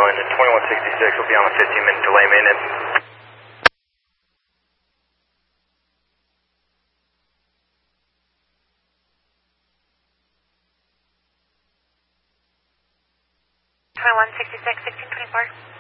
and 2166 will be on a 15-minute delay maintenance. One 66, 1624.